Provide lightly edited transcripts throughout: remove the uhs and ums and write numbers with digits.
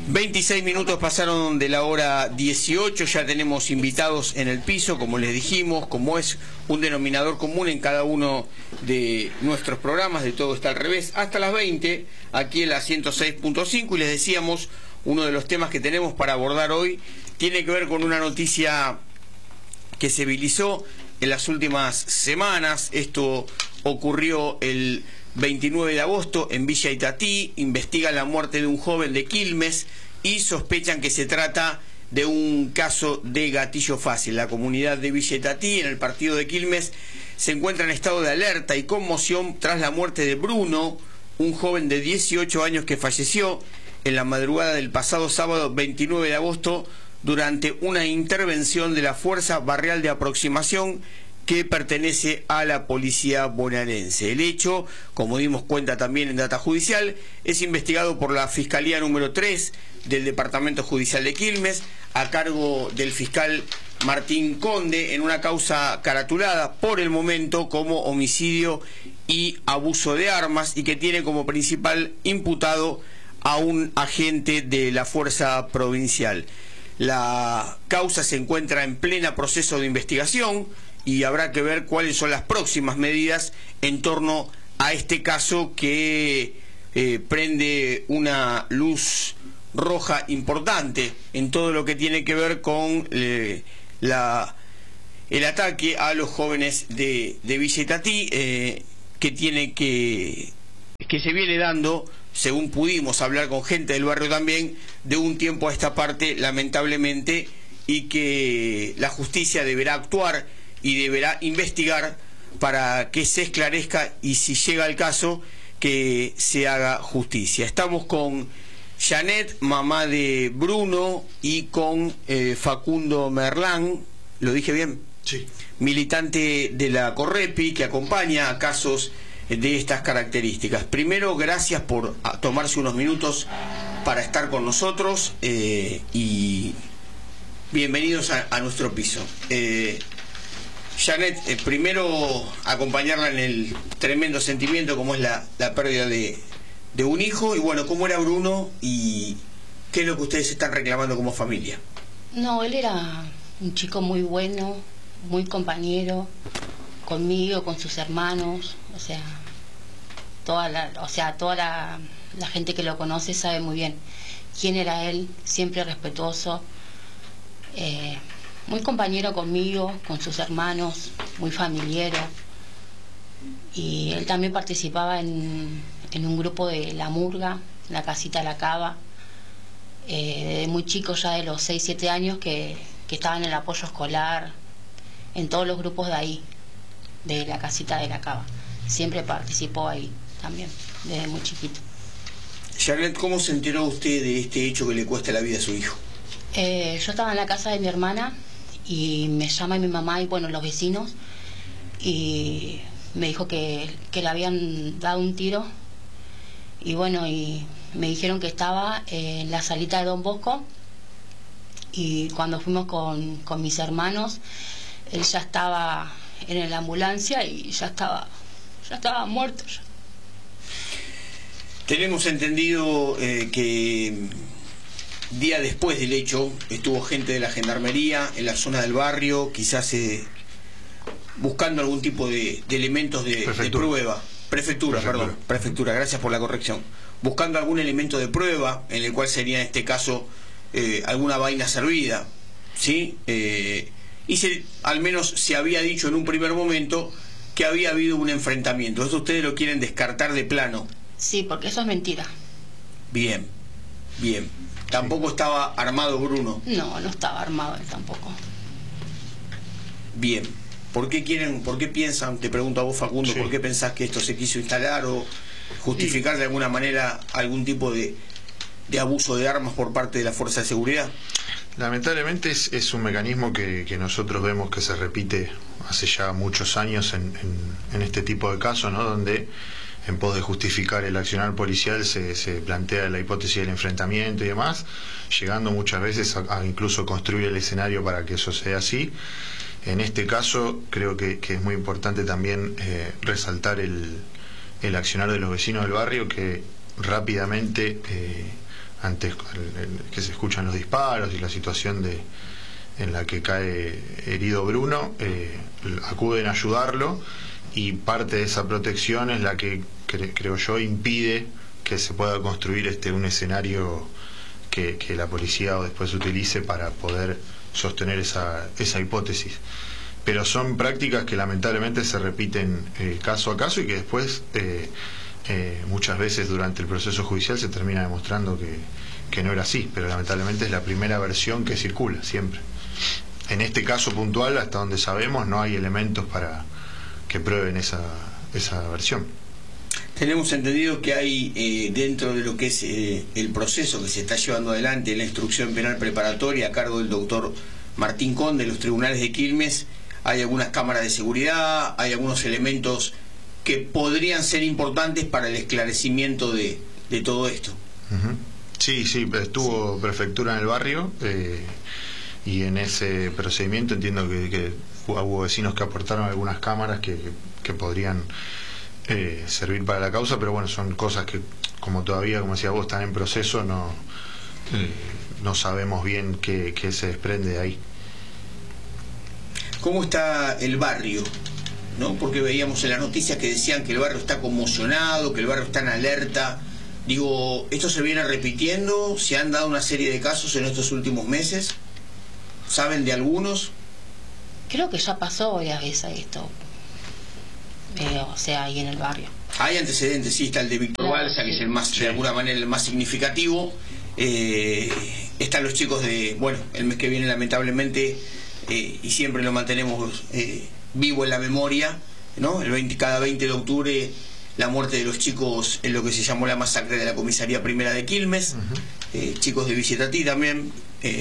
26 minutos pasaron de la hora 18, ya tenemos invitados en el piso, como les dijimos, como es un denominador común en cada uno de nuestros programas, de Todo Está al Revés, hasta las 20, aquí en la 106.5, y les decíamos, uno de los temas que tenemos para abordar hoy tiene que ver con una noticia que se viralizó en las últimas semanas. Esto ocurrió el 29 de agosto en Villa Itatí. Investigan la muerte de un joven de Quilmes y sospechan que se trata de un caso de gatillo fácil. La comunidad de Villa Itatí, en el partido de Quilmes, se encuentra en estado de alerta y conmoción tras la muerte de Bruno, un joven de 18 años que falleció en la madrugada del pasado sábado 29 de agosto durante una intervención de la Fuerza Barrial de Aproximación que pertenece a la policía bonaerense. El hecho, como dimos cuenta también en data judicial, es investigado por la Fiscalía número 3 del Departamento Judicial de Quilmes, a cargo del fiscal Martín Conde, en una causa caratulada por el momento como homicidio y abuso de armas, y que tiene como principal imputado a un agente de la Fuerza Provincial. La causa se encuentra en pleno proceso de investigación y habrá que ver cuáles son las próximas medidas en torno a este caso que prende una luz roja importante en todo lo que tiene que ver con el ataque a los jóvenes de Villa Itatí, que se viene dando, según pudimos hablar con gente del barrio también, de un tiempo a esta parte, lamentablemente, y que la justicia deberá actuar y deberá investigar para que se esclarezca y, si llega el caso, que se haga justicia. Estamos con Janet, mamá de Bruno, y con Facundo Merlán, ¿lo dije bien? Sí. Militante de la Correpi, que acompaña a casos de estas características. Primero, gracias por tomarse unos minutos para estar con nosotros y bienvenidos a nuestro piso. Janet, primero acompañarla en el tremendo sentimiento como es la pérdida de un hijo, y bueno, ¿cómo era Bruno y qué es lo que ustedes están reclamando como familia? No, él era un chico muy bueno, muy compañero conmigo, con sus hermanos, toda la gente que lo conoce sabe muy bien quién era él, siempre respetuoso, muy compañero conmigo, con sus hermanos, muy familiero. Y él también participaba en un grupo de La Murga, la Casita La Cava, desde muy chico, ya de los 6-7 años, que estaba en el apoyo escolar, en todos los grupos de ahí, de la Casita de La Cava. Siempre participó ahí también, desde muy chiquito. Janet, ¿cómo se enteró usted de este hecho que le cuesta la vida a su hijo? Yo estaba en la casa de mi hermana y me llama mi mamá y bueno, los vecinos, y me dijo que le habían dado un tiro, y bueno, y me dijeron que estaba en la salita de Don Bosco, y cuando fuimos con mis hermanos, él ya estaba en la ambulancia y ya estaba muerto ya. Tenemos entendido que día después del hecho estuvo gente de la Gendarmería en la zona del barrio, quizás buscando algún tipo de elementos de prueba. Prefectura, gracias por la corrección. Buscando algún elemento de prueba, en el cual sería en este caso alguna vaina servida, ¿sí? Al menos se había dicho en un primer momento que había habido un enfrentamiento. ¿Eso ustedes lo quieren descartar de plano? Sí, porque eso es mentira. Bien. ¿Tampoco estaba armado Bruno? No estaba armado él tampoco. Bien. ¿Por qué piensan, te pregunto a vos, Facundo, por qué pensás que esto se quiso instalar o justificar de alguna manera algún tipo de abuso de armas por parte de la Fuerza de Seguridad? Lamentablemente es un mecanismo que nosotros vemos que se repite hace ya muchos años en este tipo de casos, ¿no? Donde en pos de justificar el accionar policial se plantea la hipótesis del enfrentamiento y demás, llegando muchas veces a incluso construir el escenario para que eso sea así. En este caso creo que es muy importante también resaltar el accionar de los vecinos del barrio, que rápidamente antes que se escuchan los disparos y la situación en la que cae herido Bruno, acuden a ayudarlo, y parte de esa protección es la que creo yo impide que se pueda construir un escenario que la policía o después utilice para poder sostener esa hipótesis. Pero son prácticas que lamentablemente se repiten caso a caso, y que después muchas veces durante el proceso judicial se termina demostrando que no era así, pero lamentablemente es la primera versión que circula siempre. En este caso puntual, hasta donde sabemos, no hay elementos para que prueben esa versión. Tenemos entendido que hay dentro de lo que es el proceso que se está llevando adelante en la instrucción penal preparatoria a cargo del doctor Martín Conde de los tribunales de Quilmes, hay algunas cámaras de seguridad, hay algunos elementos que podrían ser importantes para el esclarecimiento de todo esto. Sí, estuvo prefectura en el barrio, y en ese procedimiento entiendo que hubo vecinos que aportaron algunas cámaras que podrían servir para la causa, pero bueno, son cosas que, como todavía, como decía vos, están en proceso, no sabemos bien qué se desprende de ahí. ¿Cómo está el barrio? ¿No? Porque veíamos en las noticias que decían que el barrio está conmocionado, que el barrio está en alerta. Digo, ¿esto se viene repitiendo? ¿Se han dado una serie de casos en estos últimos meses? ¿Saben de algunos? Creo que ya pasó varias veces esto, o sea, ahí en el barrio. Hay antecedentes, sí, está el de Víctor Balsa, que es el más, de alguna manera, el más significativo. Están los chicos el mes que viene, lamentablemente, y siempre lo mantenemos vivo en la memoria, ¿no? Cada 20 de octubre, la muerte de los chicos en lo que se llamó la masacre de la comisaría primera de Quilmes, chicos de Villetatí también.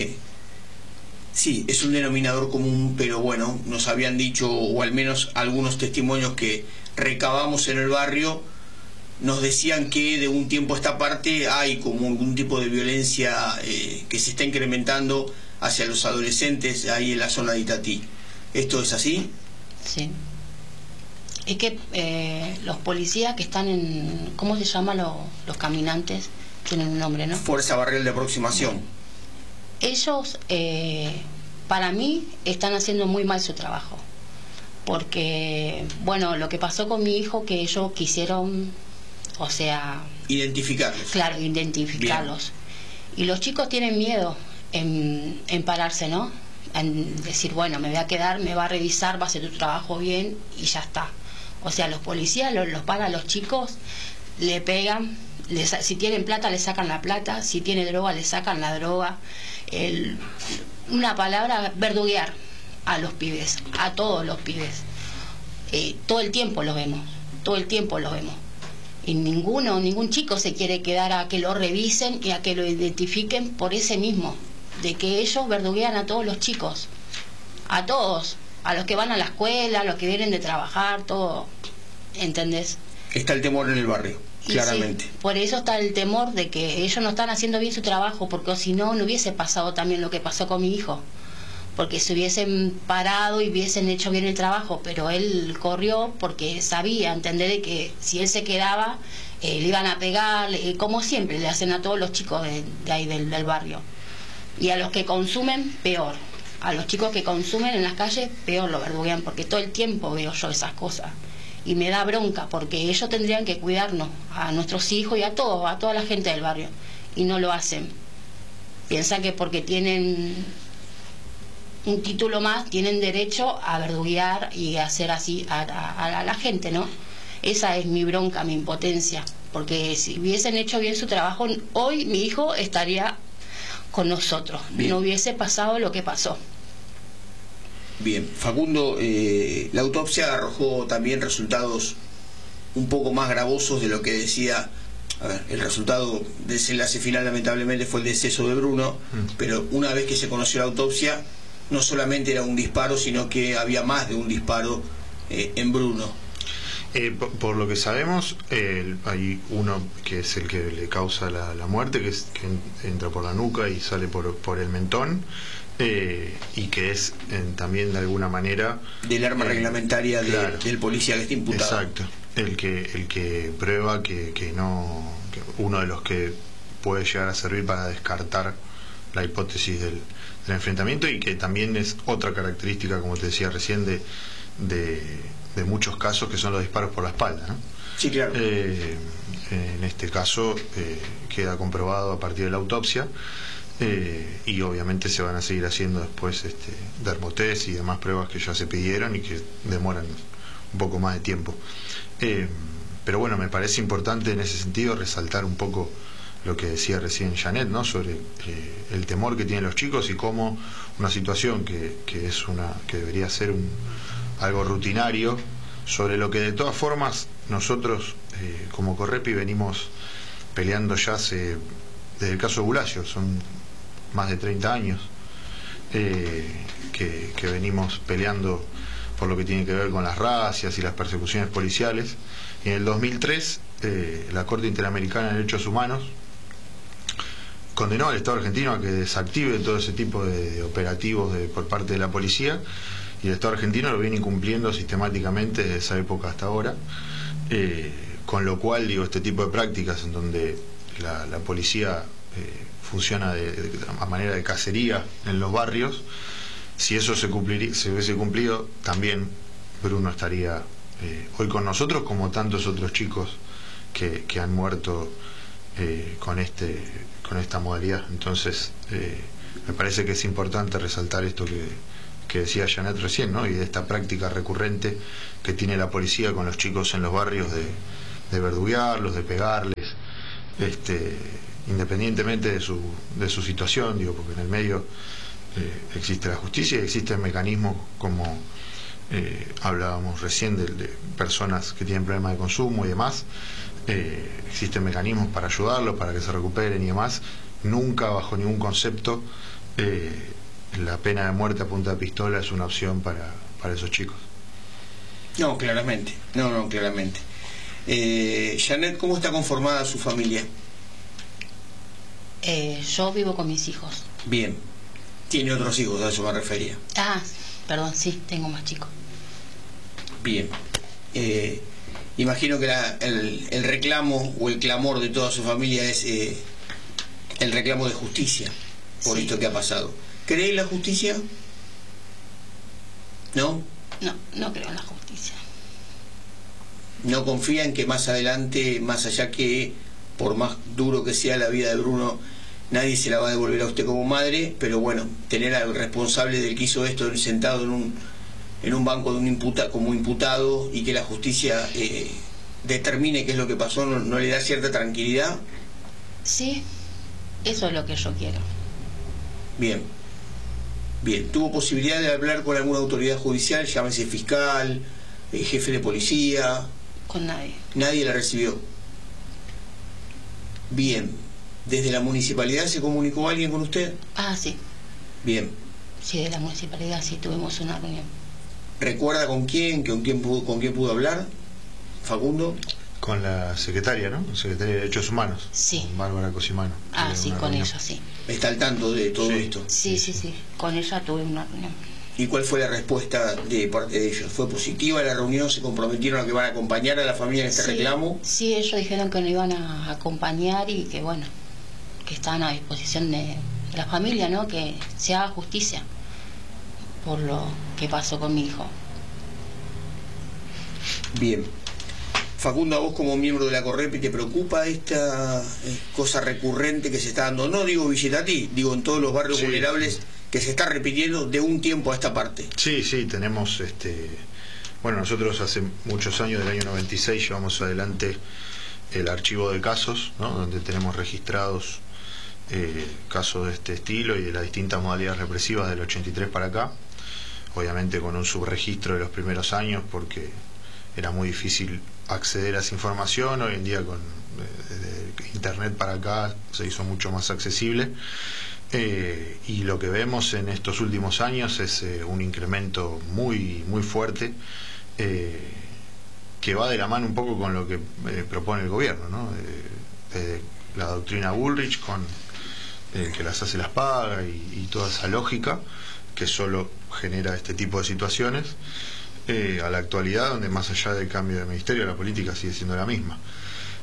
Sí, es un denominador común, pero bueno, nos habían dicho, o al menos algunos testimonios que recabamos en el barrio, nos decían que de un tiempo a esta parte hay como algún tipo de violencia que se está incrementando hacia los adolescentes ahí en la zona de Itatí. ¿Esto es así? Sí. Es que los policías que están en... ¿Cómo se llama los caminantes? Tienen un nombre, ¿no? Fuerza Barrial de Aproximación. Ellos, para mí, están haciendo muy mal su trabajo. Porque, bueno, lo que pasó con mi hijo, que ellos quisieron, o sea... Identificarlos. Claro, identificarlos. Bien. Y los chicos tienen miedo en pararse, ¿no? En decir, bueno, me voy a quedar, me va a revisar, va a hacer tu trabajo bien y ya está. O sea, los policías los paran a los chicos, le pegan, si tienen plata le sacan la plata, si tiene droga le sacan la droga. Una palabra, verduguear a los pibes, a todos los pibes. Todo el tiempo los vemos, todo el tiempo los vemos. Y ningún chico se quiere quedar a que lo revisen y a que lo identifiquen por ese mismo, de que ellos verduguean a todos los chicos, a todos, a los que van a la escuela, a los que vienen de trabajar, todo, ¿entendés? Está el temor en el barrio, claramente. Sí, por eso está el temor de que ellos no están haciendo bien su trabajo, porque si no, no hubiese pasado también lo que pasó con mi hijo, porque se hubiesen parado y hubiesen hecho bien el trabajo, pero él corrió porque sabía, entender de que si él se quedaba, le iban a pegar, como siempre le hacen a todos los chicos de ahí del barrio. Y a los que consumen, peor. A los chicos que consumen en las calles, peor lo verduguean, porque todo el tiempo veo yo esas cosas. Y me da bronca, porque ellos tendrían que cuidarnos, a nuestros hijos y a todos, a toda la gente del barrio. Y no lo hacen. Piensan que porque tienen un título más, tienen derecho a verduguear y a hacer así a la gente, ¿no? Esa es mi bronca, mi impotencia. Porque si hubiesen hecho bien su trabajo, hoy mi hijo estaría con nosotros. Bien. No hubiese pasado lo que pasó. Bien, Facundo, la autopsia arrojó también resultados un poco más gravosos de lo que decía. A ver, el resultado del desenlace final lamentablemente fue el deceso de Bruno, pero una vez que se conoció la autopsia, no solamente era un disparo, sino que había más de un disparo en Bruno. Por lo que sabemos, hay uno que es el que le causa la muerte, que entra por la nuca y sale por el mentón, y que es también de alguna manera del arma reglamentaria claro, del policía que está imputado. Exacto, el que prueba que uno de los que puede llegar a servir para descartar la hipótesis del enfrentamiento, y que también es otra característica, como te decía recién, de muchos casos, que son los disparos por la espalda, ¿no? Sí, claro. En este caso queda comprobado a partir de la autopsia, y obviamente se van a seguir haciendo después dermotest y demás pruebas que ya se pidieron y que demoran un poco más de tiempo. Pero bueno, me parece importante en ese sentido resaltar un poco lo que decía recién Janet, ¿no? Sobre el temor que tienen los chicos, y cómo una situación que debería ser algo rutinario, sobre lo que de todas formas nosotros como Correpi venimos peleando ya desde el caso de Bulacio, son más de 30 años que venimos peleando por lo que tiene que ver con las racias y las persecuciones policiales. Y en el 2003 la Corte Interamericana de Derechos Humanos condenó al Estado argentino a que desactive todo ese tipo de operativos por parte de la policía, y el Estado argentino lo viene incumpliendo sistemáticamente desde esa época hasta ahora, con lo cual, digo, este tipo de prácticas en donde la policía funciona a manera de cacería en los barrios, si eso se hubiese cumplido, también Bruno estaría hoy con nosotros, como tantos otros chicos que han muerto con esta modalidad. Entonces me parece que es importante resaltar esto que decía Janet recién, ¿no? Y de esta práctica recurrente que tiene la policía con los chicos en los barrios de verduguearlos, de pegarles, independientemente de su situación, digo, porque en el medio existe la justicia y existen mecanismos, como hablábamos recién, de personas que tienen problemas de consumo y demás. Existen mecanismos para ayudarlos, para que se recuperen y demás. Nunca, bajo ningún concepto, la pena de muerte a punta de pistola es una opción para esos chicos. No, claramente. No, claramente. Janet, ¿cómo está conformada su familia? Yo vivo con mis hijos. Bien. ¿Tiene otros hijos? A eso me refería. Perdón, sí, tengo más chicos. Bien. Imagino que el reclamo o el clamor de toda su familia es el reclamo de justicia por esto que ha pasado. ¿Cree en la justicia? ¿No? No creo en la justicia. ¿No confía en que más adelante, más allá que por más duro que sea la vida de Bruno, nadie se la va a devolver a usted como madre, pero bueno, tener al responsable del que hizo esto sentado en un banco de como imputado, y que la justicia determine qué es lo que pasó, ¿no le da cierta tranquilidad? Sí, eso es lo que yo quiero. Bien. ¿Tuvo posibilidad de hablar con alguna autoridad judicial, llámese fiscal, jefe de policía? Con nadie. Nadie la recibió. Bien. ¿Desde la municipalidad se comunicó alguien con usted? Sí. Bien. Sí, de la municipalidad sí tuvimos una reunión. ¿Recuerda con quién pudo hablar, Facundo? Con la secretaria, ¿no? Secretaria de Derechos Humanos. Sí. Con Bárbara Cosimano. Sí, con ella, sí. ¿Está al tanto de todo esto? Sí. Con ella tuve una reunión. ¿Y cuál fue la respuesta de parte de ellos? ¿Fue positiva la reunión? ¿Se comprometieron a que van a acompañar a la familia en este reclamo? Sí, ellos dijeron que nos iban a acompañar y que, bueno, que estaban a disposición de la familia, ¿no? Que se haga justicia por lo que pasó con mi hijo. Bien. Facundo, a vos como miembro de la Correpi, ¿te preocupa esta cosa recurrente que se está dando? No digo Villetatí, digo en todos los barrios vulnerables, que se está repitiendo de un tiempo a esta parte. Sí, tenemos bueno, nosotros hace muchos años, del año 96, llevamos adelante el archivo de casos, ¿no? Donde tenemos registrados casos de este estilo y de las distintas modalidades represivas del 83 para acá, obviamente con un subregistro de los primeros años, porque era muy difícil acceder a esa información. Hoy en día, con desde internet para acá, se hizo mucho más accesible, y lo que vemos en estos últimos años es un incremento muy fuerte, que va de la mano un poco con lo que propone el gobierno, ¿no? La doctrina Bullrich, con que las hace las paga, y toda esa lógica que solo genera este tipo de situaciones, a la actualidad, donde más allá del cambio de ministerio, la política sigue siendo la misma.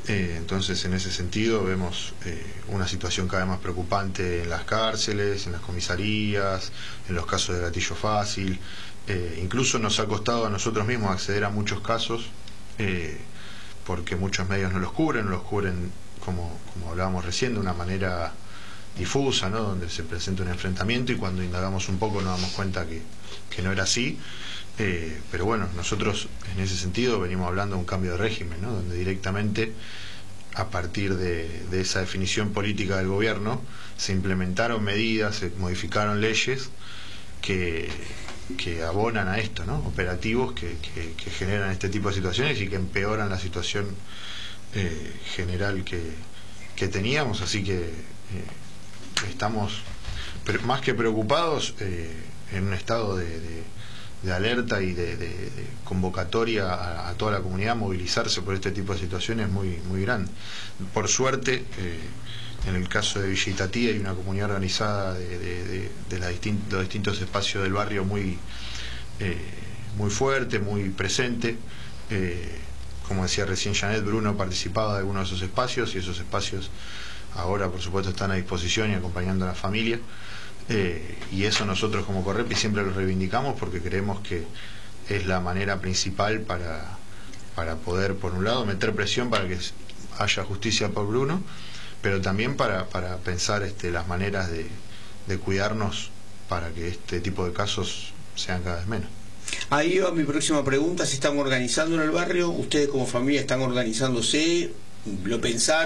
Entonces, en ese sentido, vemos una situación cada vez más preocupante en las cárceles, en las comisarías, en los casos de gatillo fácil. Incluso nos ha costado a nosotros mismos acceder a muchos casos, porque muchos medios no los cubren, como hablábamos recién, de una manera difusa, ¿no? Donde se presenta un enfrentamiento y cuando indagamos un poco nos damos cuenta que no era así. Pero bueno, nosotros en ese sentido venimos hablando de un cambio de régimen, ¿no? Donde directamente, a partir de esa definición política del gobierno, se implementaron medidas, se modificaron leyes que abonan a esto, ¿no? Operativos que generan este tipo de situaciones y que empeoran la situación general que teníamos. Así que estamos más que preocupados, en un estado de alerta y de convocatoria a toda la comunidad a movilizarse por este tipo de situaciones muy grande. Por suerte, en el caso de Villa Itatí hay una comunidad organizada de los distintos espacios del barrio muy fuerte, muy presente. Como decía recién Janet, Bruno participaba de algunos de esos espacios y esos espacios ahora por supuesto están a disposición y acompañando a la familia. Y eso nosotros como Correpi siempre lo reivindicamos porque creemos que es la manera principal para poder, por un lado, meter presión para que haya justicia por Bruno, pero también para pensar las maneras de cuidarnos para que este tipo de casos sean cada vez menos. Ahí va mi próxima pregunta: ¿se están organizando en el barrio? ¿Ustedes como familia están organizándose? ¿Lo pensaron?